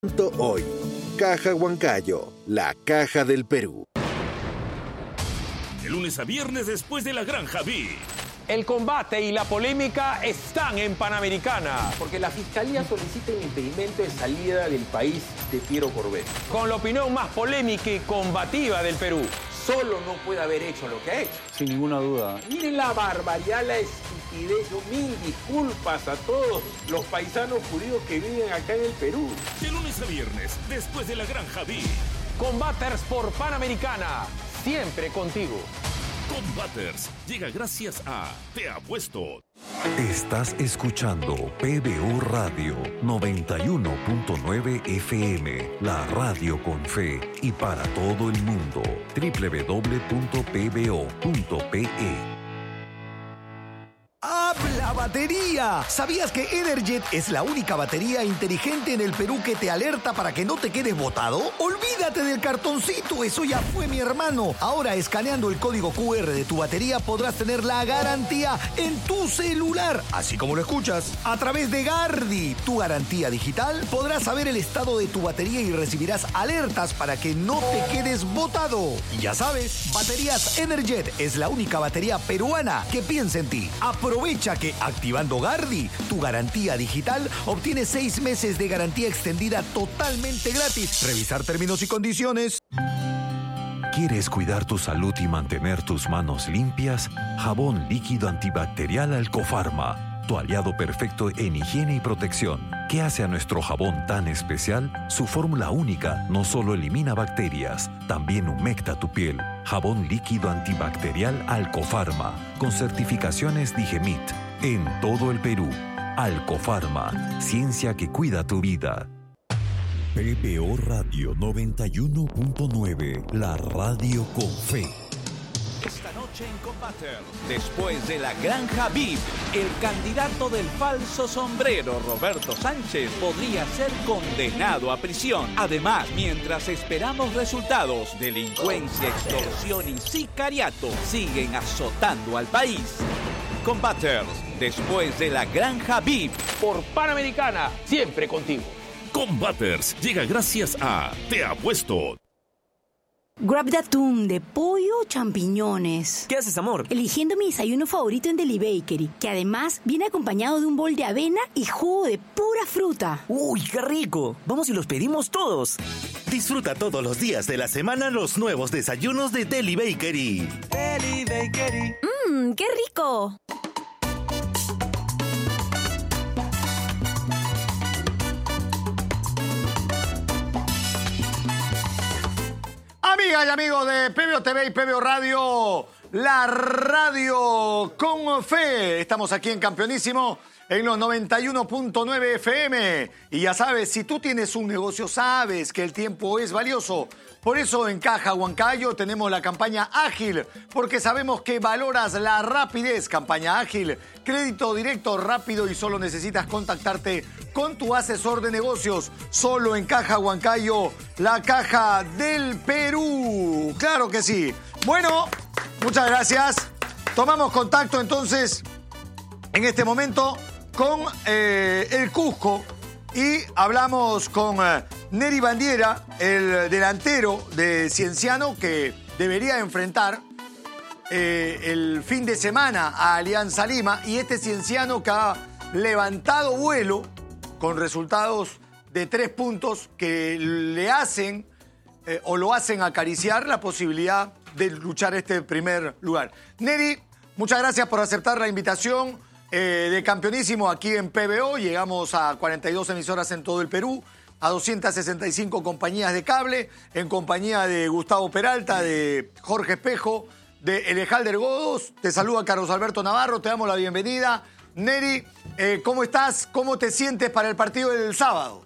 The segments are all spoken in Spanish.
Hoy, Caja Huancayo, la caja del Perú. De lunes a viernes después de la Granja B. El combate y la polémica están en Panamericana. Porque la Fiscalía solicita el impedimento de salida del país de Piero Corbet. Con la opinión más polémica y combativa del Perú. Solo no puede haber hecho lo que ha hecho. Sin ninguna duda. Miren la barbaridad, la estupidez. Yo mil disculpas a todos los paisanos judíos que viven acá en el Perú. De lunes a viernes después de la Granja B. Combaters por Panamericana. Siempre contigo. Combaters llega gracias a Te Apuesto. Estás escuchando PBO Radio 91.9 FM, la radio con fe y para todo el mundo. www.pbo.pe. ¡Habla batería! ¿Sabías que Energet es la única batería inteligente en el Perú que te alerta para que no te quedes botado? ¡Olvídate del cartoncito! ¡Eso ya fue, mi hermano! Ahora, escaneando el código QR de tu batería, podrás tener la garantía en tu celular, así como lo escuchas. A través de Gardi, tu garantía digital, podrás saber el estado de tu batería y recibirás alertas para que no te quedes botado. Y ya sabes, Baterías Energet es la única batería peruana que piensa en ti. Aprovecha que activando Gardi, tu garantía digital, obtienes 6 meses de garantía extendida totalmente gratis. Revisar términos y condiciones. ¿Quieres cuidar tu salud y mantener tus manos limpias? Jabón líquido antibacterial Alcofarma, tu aliado perfecto en higiene y protección. ¿Qué hace a nuestro jabón tan especial? Su fórmula única no solo elimina bacterias, también humecta tu piel. Jabón líquido antibacterial Alcofarma, con certificaciones Digemit, en todo el Perú. Alcofarma, ciencia que cuida tu vida. PBO Radio 91.9, la radio con fe. Esta noche en Combaters, después de la Granja VIP, el candidato del falso sombrero, Roberto Sánchez, podría ser condenado a prisión. Además, mientras esperamos resultados, delincuencia, extorsión y sicariato siguen azotando al país. Combaters, después de la Granja VIP. Por Panamericana. Siempre contigo. Combaters llega gracias a Te Apuesto. Grab de atún, de pollo o champiñones. ¿Qué haces, amor? Eligiendo mi desayuno favorito en Deli Bakery, que además viene acompañado de un bol de avena y jugo de pura fruta. ¡Uy, qué rico! Vamos y los pedimos todos. Disfruta todos los días de la semana los nuevos desayunos de Deli Bakery. Deli Bakery. ¡Qué rico! Amigas y amigos de PBO TV y PBO Radio, la radio con fe. Estamos aquí en Campeonísimo, en los 91.9 FM. Y ya sabes, si tú tienes un negocio, sabes que el tiempo es valioso. Por eso en Caja Huancayo tenemos la campaña ágil, porque sabemos que valoras la rapidez. Campaña ágil, crédito directo, rápido y solo necesitas contactarte con tu asesor de negocios. Solo en Caja Huancayo, la caja del Perú. Claro que sí. Bueno, muchas gracias. Tomamos contacto entonces en este momento con el Cusco y hablamos con Neri Bandiera, el delantero de Cienciano que debería enfrentar el fin de semana a Alianza Lima, y este Cienciano que ha levantado vuelo con resultados de 3 puntos que le hacen o lo hacen acariciar la posibilidad de luchar este primer lugar. Neri, muchas gracias por aceptar la invitación de Campeonísimo aquí en PBO. Llegamos a 42 emisoras en todo el Perú, a 265 compañías de cable, en compañía de Gustavo Peralta, de Jorge Espejo, de Elejalder Godos. Te saluda Carlos Alberto Navarro, te damos la bienvenida. Neri, ¿cómo estás? ¿Cómo te sientes para el partido del sábado?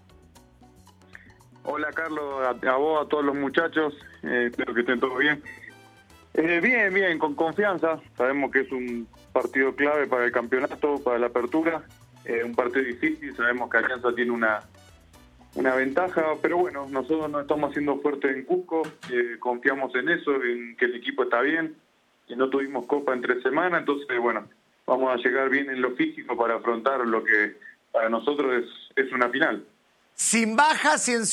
Hola Carlos, a vos, a todos los muchachos, espero que estén todos bien. Bien, con confianza. Sabemos que es un partido clave para el campeonato, para la apertura. Un partido difícil, sabemos que Alianza tiene una ventaja, pero bueno, nosotros nos estamos haciendo fuertes en Cusco, confiamos en eso, en que el equipo está bien, que no tuvimos copa en 3 semanas, entonces bueno, vamos a llegar bien en lo físico para afrontar lo que para nosotros es una final. Sin bajas,